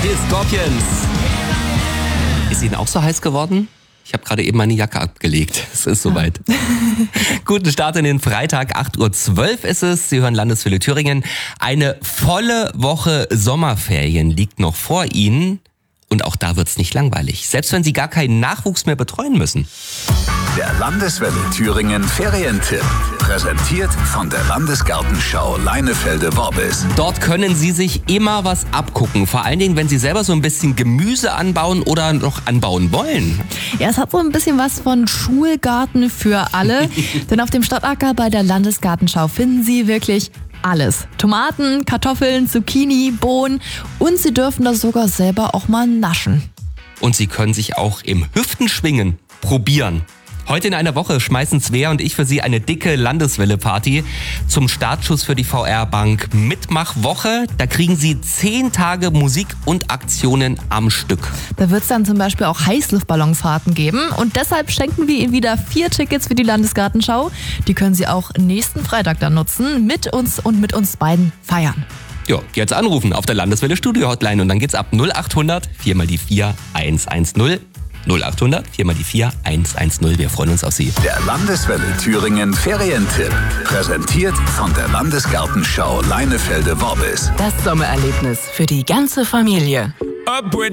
die Scorpions. Ist Ihnen auch so heiß geworden? Ich habe gerade eben meine Jacke abgelegt. Es ist soweit. Guten Start in den Freitag, 8.12 Uhr ist es. Sie hören Landeswelle Thüringen. Eine volle Woche Sommerferien liegt noch vor Ihnen. Und auch da wird's nicht langweilig. Selbst wenn Sie gar keinen Nachwuchs mehr betreuen müssen. Der Landeswelle Thüringen Ferientipp. Präsentiert von der Landesgartenschau Leinefelde-Worbis. Dort können Sie sich immer was abgucken. Vor allen Dingen, wenn Sie selber so ein bisschen Gemüse anbauen oder noch anbauen wollen. Ja, es hat so ein bisschen was von Schulgarten für alle. Denn auf dem Stadtacker bei der Landesgartenschau finden Sie wirklich alles. Tomaten, Kartoffeln, Zucchini, Bohnen und Sie dürfen das sogar selber auch mal naschen. Und Sie können sich auch im Hüftenschwingen probieren. Heute in einer Woche schmeißen Svea und ich für Sie eine dicke Landeswelle-Party zum Startschuss für die VR-Bank Mitmachwoche. Da kriegen Sie 10 Tage Musik und Aktionen am Stück. Da wird es dann zum Beispiel auch Heißluftballonfahrten geben und deshalb schenken wir Ihnen wieder 4 Tickets für die Landesgartenschau. Die können Sie auch nächsten Freitag dann nutzen, mit uns und mit uns beiden feiern. Ja, jetzt anrufen auf der Landeswelle Studio Hotline und dann geht's ab 0800 4 mal die 4 110. 0800 4 mal die 4 110. Wir freuen uns auf Sie. Der Landeswelle Thüringen Ferientipp. Präsentiert von der Landesgartenschau Leinefelde-Worbis. Das Sommererlebnis für die ganze Familie.